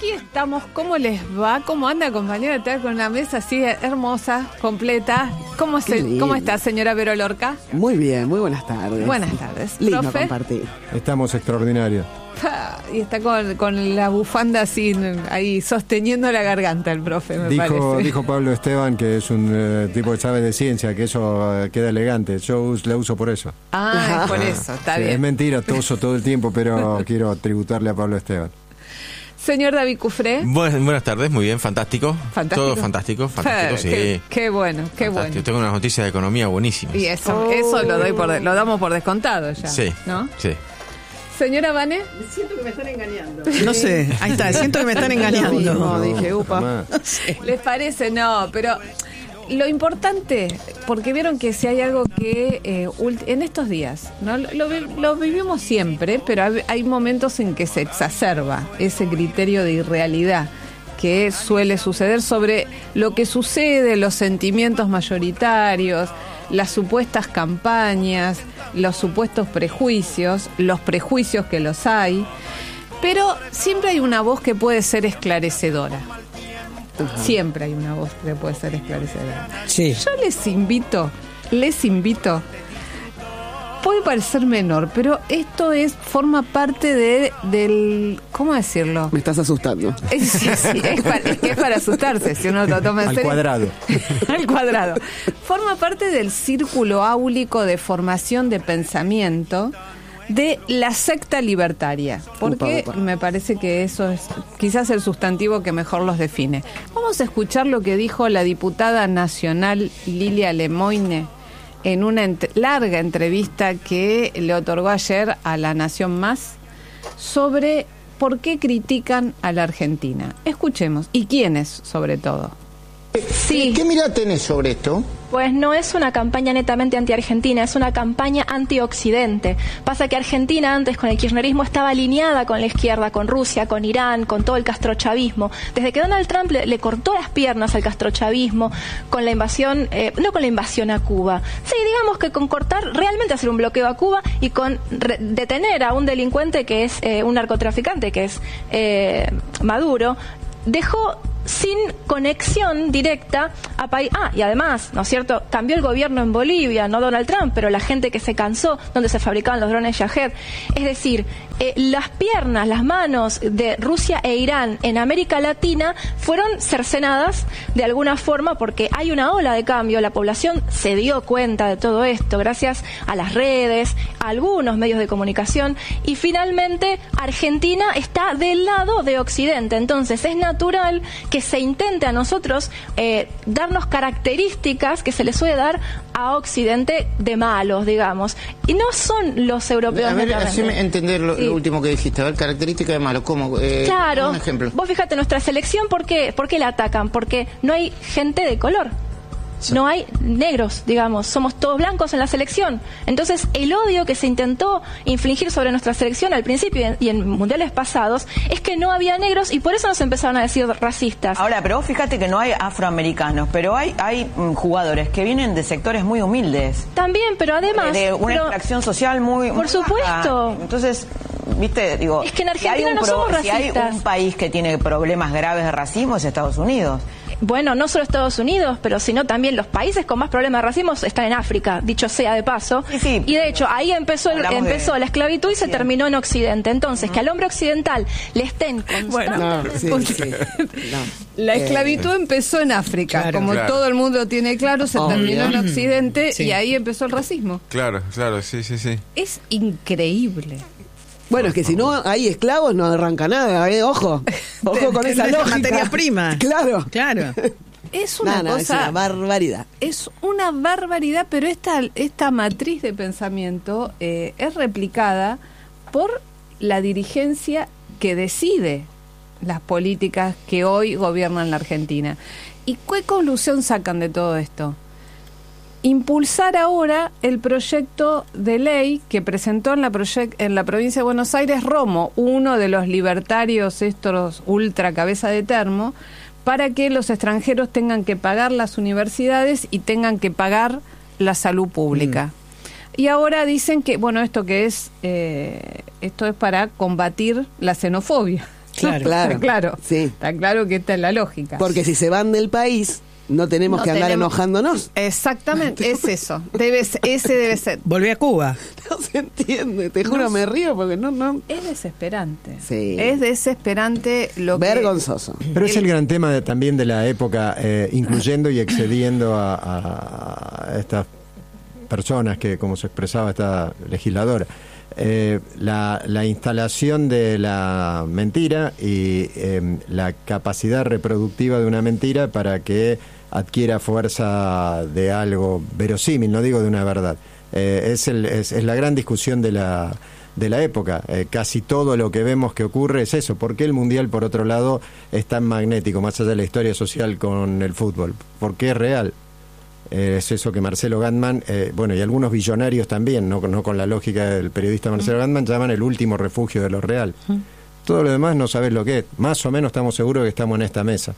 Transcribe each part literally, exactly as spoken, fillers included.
aquí estamos. ¿Cómo les va? ¿Cómo anda, compañera? Estar con una mesa así hermosa, completa. ¿Cómo, se, ¿cómo está, señora Vero Lorca? Muy bien, muy buenas tardes. Buenas tardes. Lindo ¿Profe? compartir. Estamos extraordinarios. Y está con, con la bufanda así, ahí sosteniendo la garganta el profe, me dijo, parece. Dijo Pablo Esteban que es un eh, tipo que sabe de ciencia, que eso eh, queda elegante. Yo us, la uso por eso. Ah, es por eso, está Sí, bien. es mentira, toso todo el tiempo, pero quiero tributarle a Pablo Esteban. Señor David Cufré. Buenas, buenas tardes, muy bien, fantástico. Fantástico. Todo fantástico, fantástico, sí. Qué, qué bueno, qué Fantástico. bueno. Tengo unas noticias de economía buenísimas. Y eso, oh. eso lo doy por, lo damos por descontado ya. Sí, ¿no? sí. Señora Vane. Siento que me están engañando. No sé, ahí está, siento que me están engañando. No, no, dije, upa. Jamás. ¿Les parece? No, pero lo importante, porque vieron que si hay algo que eh, en estos días, ¿no? lo, lo, lo vivimos siempre, pero hay, hay momentos en que se exacerba ese criterio de irrealidad que suele suceder sobre lo que sucede, los sentimientos mayoritarios, las supuestas campañas, los supuestos prejuicios, los prejuicios que los hay, pero siempre hay una voz que puede ser esclarecedora. Uh-huh. Siempre hay una voz que puede ser esclarecedora. Sí. Yo les invito, les invito, puede parecer menor, pero esto es forma parte de del, ¿cómo decirlo? Me estás asustando. Es, sí, sí, es, para, es que es para asustarse, si uno lo toma en Al serio. cuadrado. Al cuadrado. Forma parte del círculo áulico de formación de pensamiento de la secta libertaria, porque upa, upa. me parece que eso es quizás el sustantivo que mejor los define. Vamos a escuchar lo que dijo la diputada nacional Lilia Lemoine en una ent- larga entrevista que le otorgó ayer a La Nación Más sobre por qué critican a la Argentina. Escuchemos, y quiénes sobre todo. Sí. ¿Qué mirada tenés sobre esto? Pues no es una campaña netamente anti-argentina, es una campaña anti-occidente. Pasa que Argentina antes con el kirchnerismo estaba alineada con la izquierda, con Rusia, con Irán, con todo el castrochavismo. Desde que Donald Trump le, le cortó las piernas al castrochavismo con la invasión, eh, no con la invasión a Cuba. Sí, digamos que con cortar, realmente hacer un bloqueo a Cuba y con re- detener a un delincuente que es eh, un narcotraficante, que es eh, Maduro, dejó sin conexión directa a país. Ah, y además, ¿no es cierto? Cambió el gobierno en Bolivia, no Donald Trump, pero la gente que se cansó, donde se fabricaban los drones Shahed. Es decir, eh, las piernas, las manos de Rusia e Irán en América Latina fueron cercenadas de alguna forma porque hay una ola de cambio. La población se dio cuenta de todo esto gracias a las redes, a algunos medios de comunicación, y finalmente Argentina está del lado de Occidente. Entonces es natural que se intente a nosotros eh, darnos características que se le suele dar a Occidente de malos, digamos. Y no son los europeos. A ver, haceme entender lo, sí. lo último que dijiste. A ver, característica de malo. ¿Cómo? Eh, claro. Un ejemplo. Vos fíjate, nuestra selección, ¿por qué, ¿por qué la atacan? Porque no hay gente de color. Sí. No hay negros, digamos, somos todos blancos en la selección. Entonces, el odio que se intentó infligir sobre nuestra selección al principio y en mundiales pasados es que no había negros y por eso nos empezaron a decir racistas. Ahora, pero vos fíjate que no hay afroamericanos, pero hay hay mm, jugadores que vienen de sectores muy humildes. También, pero además... De, de una pero, extracción social muy... Por muy supuesto. baja. Entonces, viste, digo... Es que en Argentina si hay un no pro, somos si hay racistas. un país que tiene problemas graves de racismo es Estados Unidos. Bueno, no solo Estados Unidos, pero sino también los países con más problemas de racismo están en África, dicho sea de paso. Sí, sí. Y de hecho, ahí empezó el, empezó de... la esclavitud y se terminó en Occidente. Entonces, uh-huh. que al hombre occidental le estén bueno, no, sí, sí. No. La esclavitud eh, empezó en África, claro, como claro. todo el mundo tiene claro, se oh, terminó bien. en Occidente sí. y ahí empezó el racismo. Claro, claro, sí, sí, sí. Es increíble. Bueno, es que si no hay esclavos no arranca nada, ¿eh? Ojo. Ojo con esa lógica. Materia prima. Claro. Claro. Es una no, no, cosa... es una barbaridad. Es una barbaridad, pero esta, esta matriz de pensamiento eh, es replicada por la dirigencia que decide las políticas que hoy gobiernan la Argentina. ¿Y qué conclusión sacan de todo esto? Impulsar ahora el proyecto de ley que presentó en la, proyec- en la provincia de Buenos Aires Romo, uno de los libertarios estos ultra cabeza de termo, para que los extranjeros tengan que pagar las universidades y tengan que pagar la salud pública. Mm. Y ahora dicen que, bueno, esto que es, eh, esto es para combatir la xenofobia. Claro. Claro. Está claro. Sí. Está claro que esta es la lógica. Porque si se van del país, no tenemos No que andar tenemos- enojándonos. Exactamente, es eso. Debe ser- ese debe ser. Volví a Cuba. No se entiende, te juro, No me río porque no, no. Es desesperante. Sí. Es desesperante lo que... Vergonzoso. Pero es el gran tema de- también de la época, eh, incluyendo y excediendo a, a- a estas personas que, como se expresaba esta legisladora, eh, la, la instalación de la mentira y eh, la capacidad reproductiva de una mentira para que adquiera fuerza de algo verosímil, no digo de una verdad. Eh, es, el, es, es la gran discusión de la de la época. Eh, casi todo lo que vemos que ocurre es eso. ¿Por qué el Mundial, por otro lado, es tan magnético, más allá de la historia social con el fútbol? Porque es real. Eh, es eso que Marcelo Gatman, eh, bueno, y algunos billonarios también, no, no con la lógica del periodista Marcelo mm. Gatman, llaman el último refugio de lo real. Mm. Todo lo demás no sabes lo que es. Más o menos estamos seguros que estamos en esta mesa.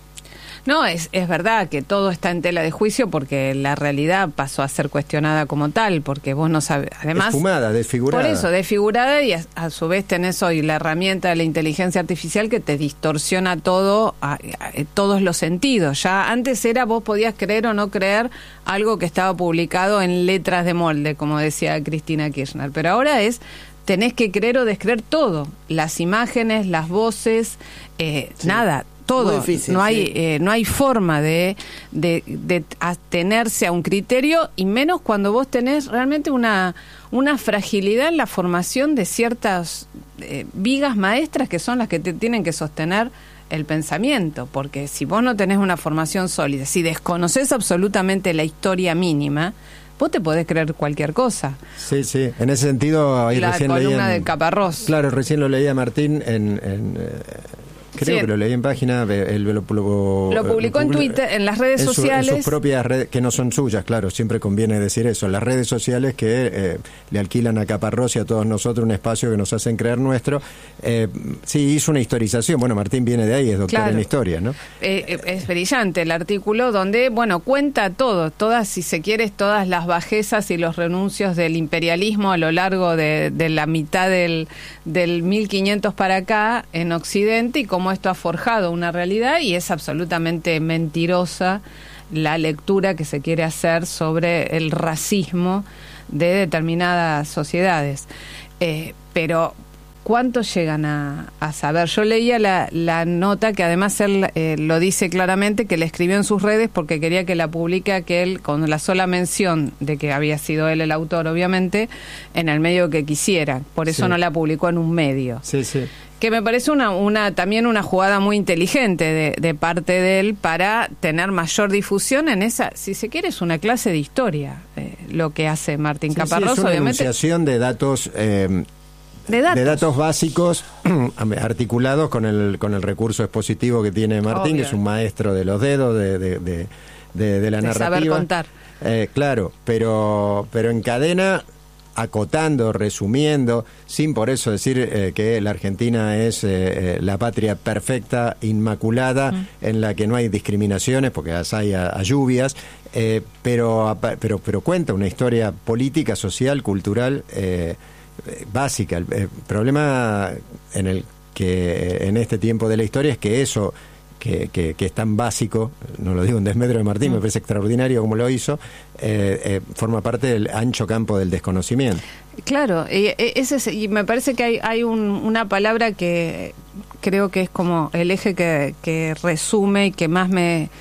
No, es, es verdad que todo está en tela de juicio porque la realidad pasó a ser cuestionada como tal, porque vos no sabés, además... Esfumada, desfigurada. Por eso, desfigurada, y a, a su vez tenés hoy la herramienta de la inteligencia artificial que te distorsiona todo, a, a, a todos los sentidos. Ya antes era, vos podías creer o no creer algo que estaba publicado en letras de molde, como decía Cristina Kirchner, pero ahora es... tenés que creer o descreer todo, las imágenes, las voces, eh, sí. nada, todo. Muy difícil, no hay sí. eh, no hay forma de, de, de atenerse a un criterio, y menos cuando vos tenés realmente una, una fragilidad en la formación de ciertas eh, vigas maestras que son las que te tienen que sostener el pensamiento, porque si vos no tenés una formación sólida, si desconocés absolutamente la historia mínima, vos te podés creer cualquier cosa. Sí, sí. En ese sentido, ahí la recién columna leía... de Caparrós. Claro, recién lo leía Martín en... en eh, creo sí. que lo leí en página... Él lo, lo, lo, lo publicó en Twitter, en las redes en su, sociales. En sus propias redes, que no son suyas, claro, siempre conviene decir eso. Las redes sociales que eh, le alquilan a Caparrós y a todos nosotros un espacio que nos hacen creer nuestro. Eh, sí, hizo una historización. Bueno, Martín viene de ahí, es doctor claro. en historia, ¿no? Eh, es brillante el artículo donde, bueno, cuenta todo, todas, si se quiere, todas las bajezas y los renuncios del imperialismo a lo largo de, de la mitad del, del mil quinientos para acá en Occidente, y cómo esto ha forjado una realidad, y es absolutamente mentirosa la lectura que se quiere hacer sobre el racismo de determinadas sociedades. Eh, pero ¿cuántos llegan a, a saber? Yo leía la, la nota que además él eh, lo dice claramente, que le escribió en sus redes porque quería que la publique aquel, con la sola mención de que había sido él el autor, obviamente, en el medio que quisiera. Por eso sí. no la publicó en un medio. Sí, sí. Que me parece una, una también una jugada muy inteligente de, de parte de él para tener mayor difusión en esa, si se quiere, es una clase de historia, eh, lo que hace Martín Sí, Caparrós, sí, es una obviamente. enunciación de datos... Eh, De datos. de datos básicos articulados con el con el recurso expositivo que tiene Martín, Obvio. que es un maestro de los dedos, de, de, de, de, de la de narrativa. saber contar. Eh, claro, pero, pero en cadena, acotando, resumiendo, sin por eso decir eh, que la Argentina es eh, eh, la patria perfecta, inmaculada, mm. en la que no hay discriminaciones, porque las hay a, a lluvias, eh, pero, pero, pero cuenta una historia política, social, cultural, eh, básica. El, el problema en el que en este tiempo de la historia es que eso que, que, que es tan básico, no lo digo en desmedro de Martín, mm. me parece extraordinario como lo hizo, eh, eh, forma parte del ancho campo del desconocimiento. Claro, y, ese, y me parece que hay, hay un, una palabra que creo que es como el eje que, que resume y que más me,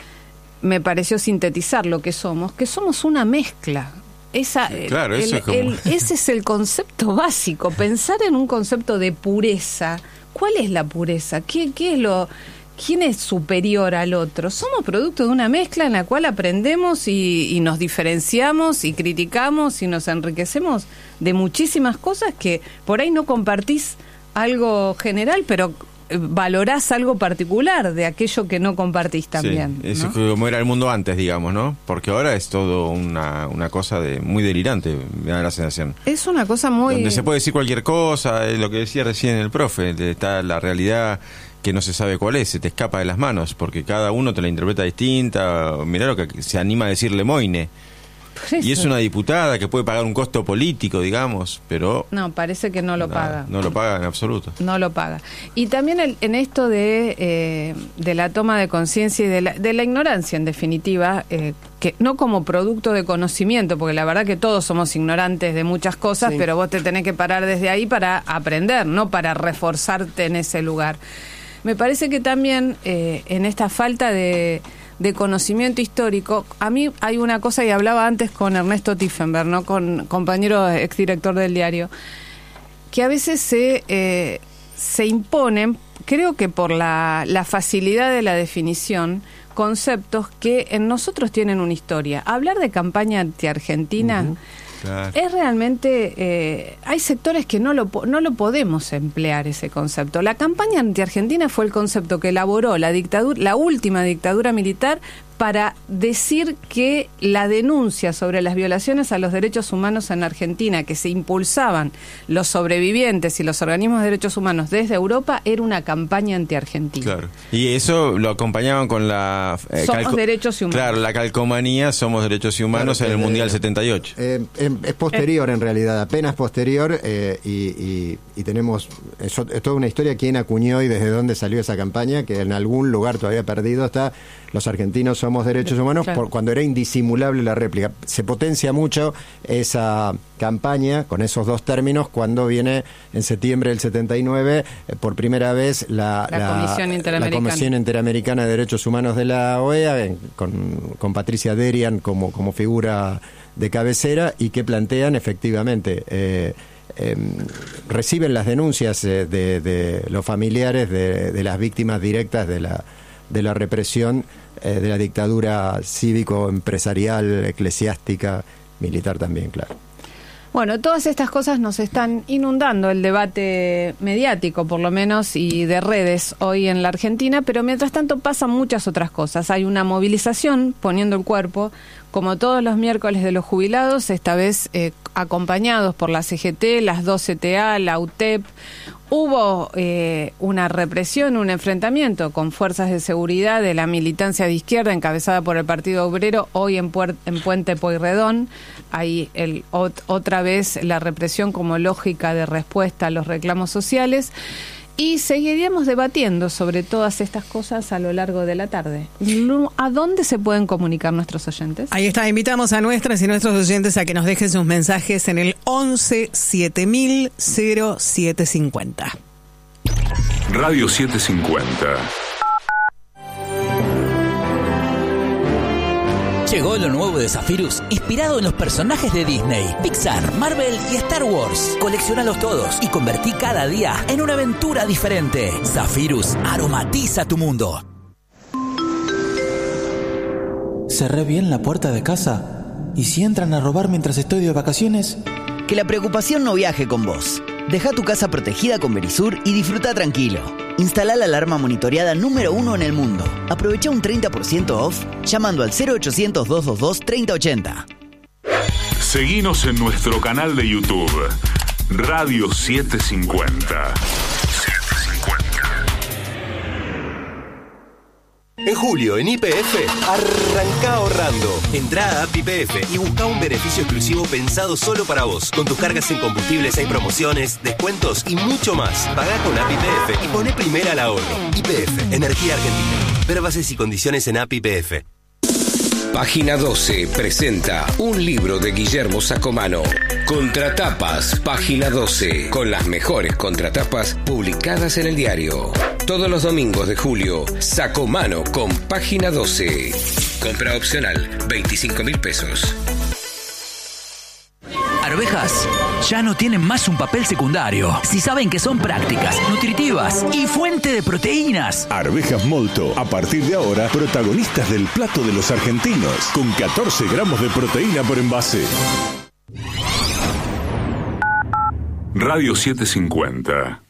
me pareció sintetizar lo que somos, que somos una mezcla. Esa, claro, el, eso el, es como... el, ese es el concepto básico, pensar en un concepto de pureza. ¿Cuál es la pureza? ¿Qué, qué es lo, ¿Quién es superior al otro? Somos producto de una mezcla en la cual aprendemos y, y nos diferenciamos y criticamos y nos enriquecemos de muchísimas cosas que por ahí no compartís algo general, pero valorás algo particular de aquello que no compartís también. Sí, es ¿no? como era el mundo antes, digamos, ¿no? Porque ahora es todo una, una cosa de muy delirante, me da la sensación. Es una cosa muy... Donde se puede decir cualquier cosa, es lo que decía recién el profe, está la realidad que no se sabe cuál es, se te escapa de las manos, porque cada uno te la interpreta distinta. Mirá lo que se anima a decir Lemoine. Y es una diputada que puede pagar un costo político, digamos, pero... No, parece que no lo nada, paga. No lo paga en absoluto. No lo paga. Y también el, en esto de, eh, de la toma de conciencia y de la, de la ignorancia, en definitiva, eh, que no como producto de conocimiento, porque la verdad que todos somos ignorantes de muchas cosas, sí. Pero vos te tenés que parar desde ahí para aprender, no para reforzarte en ese lugar. Me parece que también eh, en esta falta de... de conocimiento histórico, a mí hay una cosa, y hablaba antes con Ernesto Tiefenberg, ¿no? Con compañero exdirector del diario, que a veces se, eh, se imponen, creo que por la, la facilidad de la definición, conceptos que en nosotros tienen una historia. Hablar de campaña anti-argentina... Uh-huh. Claro. Es realmente, eh, hay sectores que no lo, no lo podemos emplear ese concepto. La campaña anti-argentina fue el concepto que elaboró la dictadura, la última dictadura militar, para decir que la denuncia sobre las violaciones a los derechos humanos en Argentina, que se impulsaban los sobrevivientes y los organismos de derechos humanos desde Europa, era una campaña anti-argentina. Claro. Y eso lo acompañaban con la... Eh, somos calco- derechos humanos. Claro, la calcomanía Somos Derechos Humanos, claro, en el eh, Mundial setenta y ocho. Eh, eh, es posterior, eh. en realidad, apenas posterior, eh, y, y, y tenemos... Es, es toda una historia quién acuñó y desde dónde salió esa campaña, que en algún lugar todavía perdido está. Los argentinos somos derechos humanos, claro. Por, cuando era indisimulable la réplica. Se potencia mucho esa campaña con esos dos términos cuando viene en septiembre del setenta y nueve eh, por primera vez la, la, la, Comisión Interamericana. la Comisión Interamericana de Derechos Humanos de la O E A, en, con, con Patricia Derian como, como figura de cabecera, y que plantean efectivamente... Eh, Eh, reciben las denuncias eh, de, de los familiares de, de las víctimas directas de la, de la represión eh, de la dictadura cívico-empresarial, eclesiástica, militar también, claro. Bueno, todas estas cosas nos están inundando el debate mediático, por lo menos, y de redes hoy en la Argentina, pero mientras tanto pasan muchas otras cosas. Hay una movilización poniendo el cuerpo, como todos los miércoles, de los jubilados, esta vez eh, acompañados por la C G T, las dos C T A, la U T E P. Hubo eh, una represión, un enfrentamiento con fuerzas de seguridad de la militancia de izquierda encabezada por el Partido Obrero, hoy en, Puer- en Puente Pueyrredón. Hay el, ot- otra vez la represión como lógica de respuesta a los reclamos sociales. Y seguiríamos debatiendo sobre todas estas cosas a lo largo de la tarde. ¿A dónde se pueden comunicar nuestros oyentes? Ahí está, invitamos a nuestras y nuestros oyentes a que nos dejen sus mensajes en el once siete mil cero siete cincuenta. Radio setecientos cincuenta. Llegó lo nuevo de Zephyrus, inspirado en los personajes de Disney, Pixar, Marvel y Star Wars. Colecciónalos todos y convertí cada día en una aventura diferente. Zephyrus aromatiza tu mundo. ¿Cerré bien la puerta de casa? ¿Y si entran a robar mientras estoy de vacaciones? Que la preocupación no viaje con vos. Deja tu casa protegida con Verisur y disfruta tranquilo. Instala la alarma monitoreada número uno en el mundo. Aprovecha un treinta por ciento off llamando al cero ochocientos, doscientos veintidós, treinta ochenta. Seguinos en nuestro canal de YouTube, Radio setecientos cincuenta. En julio, en Y P F, arranca ahorrando. Entrá a App Y P F y busca un beneficio exclusivo pensado solo para vos. Con tus cargas en combustibles hay promociones, descuentos y mucho más. Pagá con App Y P F y poné primera al ahorro. Y P F, Energía Argentina. Ver bases y condiciones en App Y P F. Página doce presenta un libro de Guillermo Sacomano. Contratapas, Página doce, con las mejores contratapas publicadas en el diario. Todos los domingos de julio, Sacomano con Página doce. Compra opcional, veinticinco mil pesos. Arvejas ya no tienen más un papel secundario. Si saben que son prácticas, nutritivas y fuente de proteínas. Arvejas Molto, a partir de ahora, protagonistas del plato de los argentinos, con catorce gramos de proteína por envase. Radio setecientos cincuenta.